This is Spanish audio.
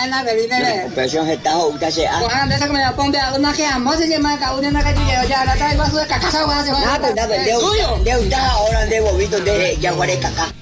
enak dari ini. Presión está udah sih ah. Wah, desa kena pom dia una que amo se llama kauna na kaji ya ada tai basu kakak sawa se. Nada, dia udah orang dia bobito de jaguare kakak.